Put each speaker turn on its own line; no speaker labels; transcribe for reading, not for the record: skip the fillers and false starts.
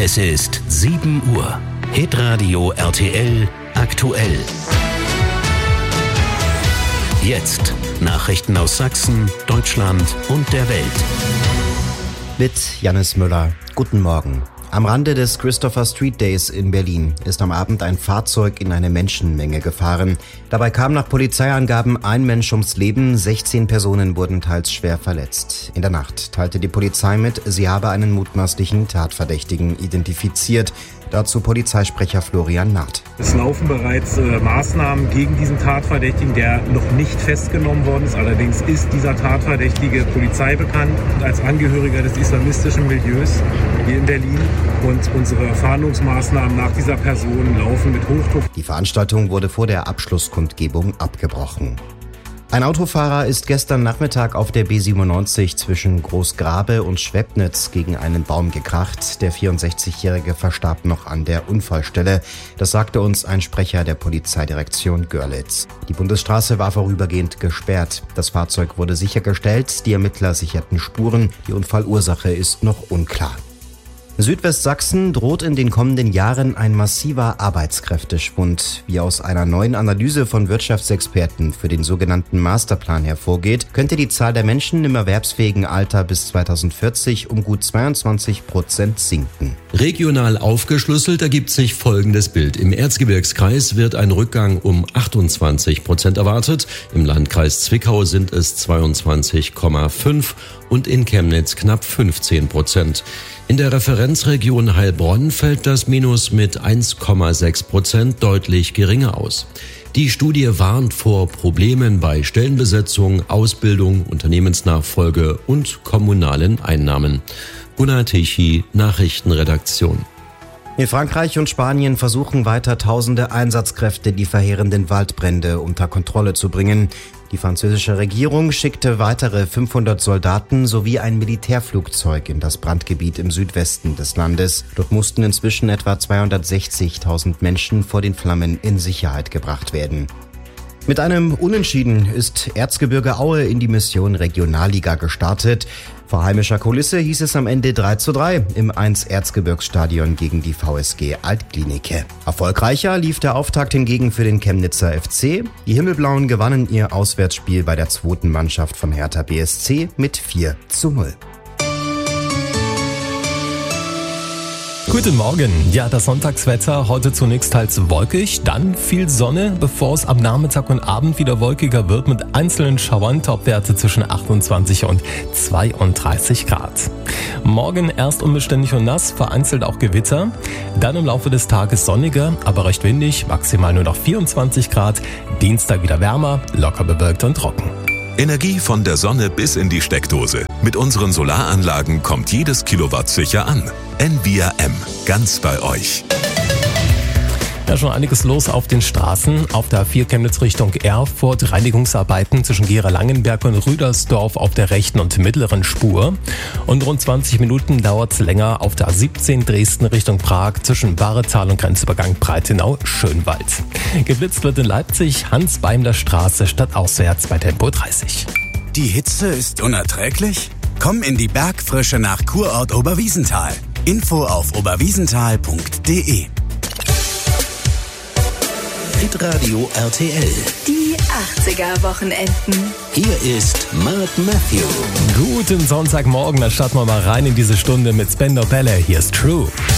Es ist 7 Uhr. Hitradio RTL aktuell. Jetzt Nachrichten aus Sachsen, Deutschland und der Welt.
Mit Jannis Müller. Guten Morgen. Am Rande des Christopher Street Days in Berlin ist am Abend ein Fahrzeug in eine Menschenmenge gefahren. Dabei kam nach Polizeiangaben ein Mensch ums Leben, 16 Personen wurden teils schwer verletzt. In der Nacht teilte die Polizei mit, sie habe einen mutmaßlichen Tatverdächtigen identifiziert. Dazu Polizeisprecher Florian Naht.
Es laufen bereits Maßnahmen gegen diesen Tatverdächtigen, der noch nicht festgenommen worden ist. Allerdings ist dieser Tatverdächtige Polizei bekannt als Angehöriger des islamistischen Milieus hier in Berlin. Und unsere Fahndungsmaßnahmen nach dieser Person laufen mit Hochdruck.
Die Veranstaltung wurde vor der Abschlusskundgebung abgebrochen. Ein Autofahrer ist gestern Nachmittag auf der B97 zwischen Großgrabe und Schwebnitz gegen einen Baum gekracht. Der 64-Jährige verstarb noch an der Unfallstelle. Das sagte uns ein Sprecher der Polizeidirektion Görlitz. Die Bundesstraße war vorübergehend gesperrt. Das Fahrzeug wurde sichergestellt, die Ermittler sicherten Spuren. Die Unfallursache ist noch unklar. Südwestsachsen droht in den kommenden Jahren ein massiver Arbeitskräfteschwund. Wie aus einer neuen Analyse von Wirtschaftsexperten für den sogenannten Masterplan hervorgeht, könnte die Zahl der Menschen im erwerbsfähigen Alter bis 2040 um gut 22% sinken.
Regional aufgeschlüsselt ergibt sich folgendes Bild. Im Erzgebirgskreis wird ein Rückgang um 28% erwartet. Im Landkreis Zwickau sind es 22,5% und in Chemnitz knapp 15%. In der Referenzregion Heilbronn fällt das Minus mit 1,6% deutlich geringer aus. Die Studie warnt vor Problemen bei Stellenbesetzung, Ausbildung, Unternehmensnachfolge und kommunalen Einnahmen. Gunnar Tichy, Nachrichtenredaktion.
In Frankreich und Spanien versuchen weiter tausende Einsatzkräfte, die verheerenden Waldbrände unter Kontrolle zu bringen. Die französische Regierung schickte weitere 500 Soldaten sowie ein Militärflugzeug in das Brandgebiet im Südwesten des Landes. Dort mussten inzwischen etwa 260.000 Menschen vor den Flammen in Sicherheit gebracht werden. Mit einem Unentschieden ist Erzgebirge Aue in die Mission Regionalliga gestartet. Vor heimischer Kulisse hieß es am Ende 3:3 im 1 Erzgebirgsstadion gegen die VSG Altklinike. Erfolgreicher lief der Auftakt hingegen für den Chemnitzer FC. Die Himmelblauen gewannen ihr Auswärtsspiel bei der zweiten Mannschaft von Hertha BSC mit 4:0.
Guten Morgen. Ja, das Sonntagswetter heute zunächst teils wolkig, dann viel Sonne, bevor es am Nachmittag und Abend wieder wolkiger wird mit einzelnen Schauern, Topwerte zwischen 28 und 32 Grad. Morgen erst unbeständig und nass, vereinzelt auch Gewitter. Dann im Laufe des Tages sonniger, aber recht windig, maximal nur noch 24 Grad. Dienstag wieder wärmer, locker bewölkt und trocken.
Energie von der Sonne bis in die Steckdose. Mit unseren Solaranlagen kommt jedes Kilowatt sicher an. NVRM, ganz bei euch.
Ja, schon einiges los auf den Straßen. Auf der A4 Chemnitz Richtung Erfurt Reinigungsarbeiten zwischen Gera-Langenberg und Rüdersdorf auf der rechten und mittleren Spur. Und rund 20 Minuten dauert es länger auf der A17 Dresden Richtung Prag zwischen Bahretal und Grenzübergang Breitenau-Schönwald. Geblitzt wird in Leipzig Hans-Beimler-Straße stadtauswärts bei Tempo 30.
Die Hitze ist unerträglich? Komm in die Bergfrische nach Kurort Oberwiesenthal. Info auf oberwiesenthal.de.
Hitradio RTL.
Die 80er-Wochenenden.
Hier ist Mark Matthew.
Guten Sonntagmorgen, dann starten wir mal rein in diese Stunde mit Spandau Ballet. Hier ist True.